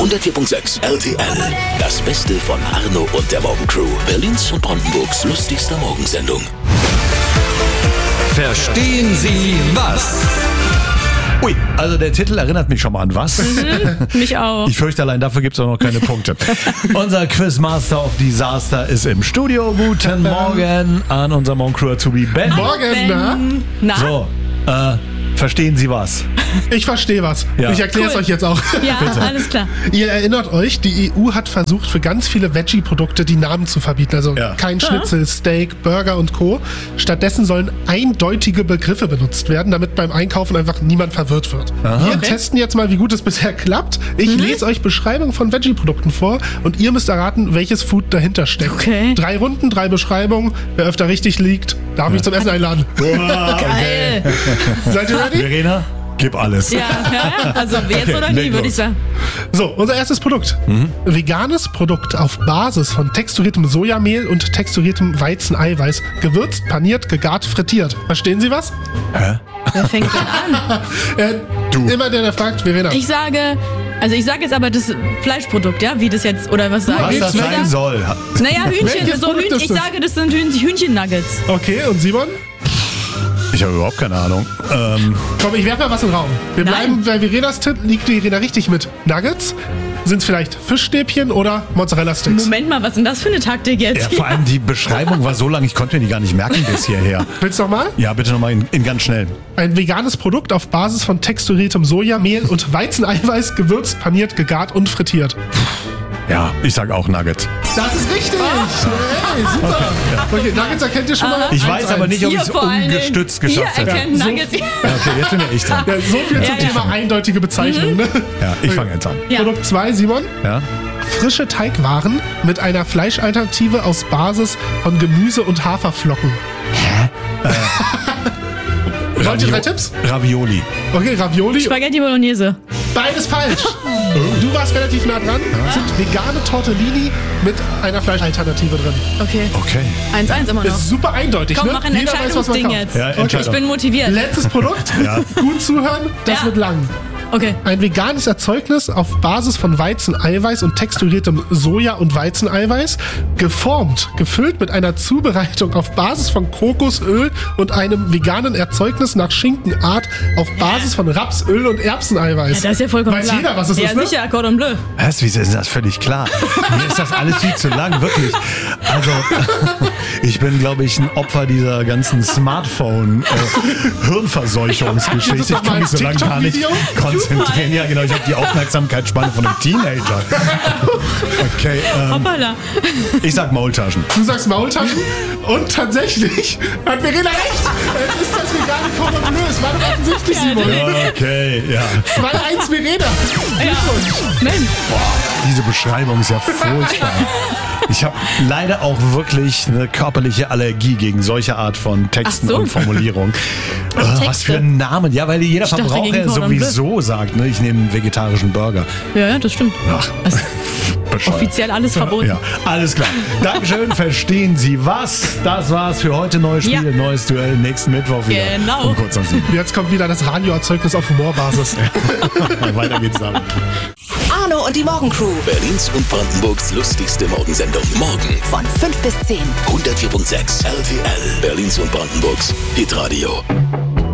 104.6 RTL. Das Beste von Arno und der Morgencrew. Berlins und Brandenburgs lustigster Morgensendung. Verstehen Sie was? Ui, also der Titel erinnert mich schon mal an was. Mich auch. Ich fürchte, allein dafür gibt es auch noch keine Punkte. Unser Quizmaster of Disaster ist im Studio. Guten Morgen an unser Morgencrew-Azubi Ben. Morgen, Na? So, verstehen Sie was? Ich verstehe was. Ja. Ich erkläre es euch jetzt auch. Ja, alles klar. Ihr erinnert euch, die EU hat versucht, für ganz viele Veggie-Produkte die Namen zu verbieten. Also Ja. kein Schnitzel, Steak, Burger und Co. Stattdessen sollen eindeutige Begriffe benutzt werden, damit beim Einkaufen einfach niemand verwirrt wird. Wir testen jetzt mal, wie gut es bisher klappt. Ich lese euch Beschreibungen von Veggie-Produkten vor und ihr müsst erraten, welches Food dahinter steckt. Okay. 3 Runden, 3 Beschreibungen. Wer öfter richtig liegt, darf mich zum Essen einladen. Geil. Seid ihr ready? Verena, gib alles. Ja, also jetzt oder nie, leg würde ich los. sagen. So, unser erstes Produkt. Veganes Produkt auf Basis von texturiertem Sojamehl und texturiertem Weizeneiweiß. Gewürzt, paniert, gegart, frittiert. Verstehen Sie was? Wer fängt denn an? Du. Immer der fragt, Verena. Ich sage jetzt aber das Fleischprodukt, ja? Wie das jetzt, oder was sage Was ich? das sein soll. Naja, Hühnchen, Welches so Produkt Hühnchen, ist ich das? sage, das sind Hühnchen-Nuggets. Okay, und Simon? Ich habe überhaupt keine Ahnung. Komm, ich werfe mal was in den Raum. Wir Nein. bleiben bei Verenas Tipp. Liegt die Verena richtig mit Nuggets? Sind es vielleicht Fischstäbchen oder Mozzarella-Sticks? Moment mal, was ist denn das für eine Taktik Ja, jetzt? vor allem die Beschreibung war so lang, ich konnte mir die gar nicht merken bis hierher. Willst du nochmal? Ja, bitte nochmal in ganz schnell. Ein veganes Produkt auf Basis von texturiertem Sojamehl und Weizeneiweiß, gewürzt, paniert, gegart und frittiert. Ja, ich sag auch Nuggets. Das ist richtig! Hey, super! Okay, Nuggets erkennt ihr schon mal? Ich weiß aber nicht, ob ich es vor allen Dingen. ungestützt Ihr geschafft hätte. erkennt So- Nuggets. Ja, okay, jetzt bin ich dran. Ja, so viel zum Ja, ja. Thema eindeutige Bezeichnung. Ne? Ja, ich fange jetzt an. Ja. Produkt 2, Simon. Ja? Frische Teigwaren mit einer Fleischalternative aus Basis von Gemüse und Haferflocken. Wollt ihr 3 Tipps? Ravioli. Okay, Ravioli. Spaghetti Bolognese. Beides falsch. Du warst relativ nah dran. Sind vegane Tortellini mit einer Fleischalternative drin. Okay. Okay. 1-1 immer noch. Ist super eindeutig, Komm, ne? mach ein Jeder weiß, was man Entscheidungsding kauft. jetzt. Ja, Ich Entscheidung. bin motiviert. Letztes Produkt. Ja. Gut zuhören, das Ja. wird lang. Okay. Ein veganes Erzeugnis auf Basis von Weizeneiweiß und texturiertem Soja- und Weizeneiweiß, geformt, gefüllt mit einer Zubereitung auf Basis von Kokosöl und einem veganen Erzeugnis nach Schinkenart auf Basis von Rapsöl und Erbseneiweiß. Ja, das ist ja vollkommen Weiß klar. jeder, was es ja, ist, ne? sicher, Cordon Bleu. Was? Wieso ist das völlig klar? Mir ist das alles viel zu lang, wirklich. Also, ich bin, glaube ich, ein Opfer dieser ganzen Smartphone-Hirnverseuchungsgeschichte. Gibt's doch Ich kann mal mich so ein lange gar nicht TikTok-Video? konzentrieren. Ja, genau, ich habe die Aufmerksamkeitsspanne von einem Teenager. Okay, Hoppala. ich sag Maultaschen. Du sagst Maultaschen und tatsächlich hat Verena recht. Es ist das vegane Cordon Bleu. Es war doch offensichtlich, Simon. Okay, ja. 2-1 Verena. Glückwunsch. Mensch. Diese Beschreibung ist ja furchtbar. Ich habe leider auch wirklich eine körperliche Allergie gegen solche Art von Texten Ach so. und Formulierungen. Texte. Was für ein Name. Ja, weil jeder dachte, Verbraucher gegen Cordon Bleu. sowieso sagt, ne, ich nehme einen vegetarischen Burger. Ja, das stimmt. Ach, Also, bescheuert. offiziell alles verboten. Ja, alles klar. Dankeschön, verstehen Sie was? Das war's für heute. Neues Spiel, Ja. neues Duell, nächsten Mittwoch wieder. Genau. Um kurz nach 7. Jetzt kommt wieder das Radioerzeugnis auf Humorbasis. Weiter geht's damit. Arno und die Morgencrew Berlins und Brandenburgs lustigste Morgensendung. Morgen von 5 bis 10. 104.6 RTL. Berlins und Brandenburgs Hitradio.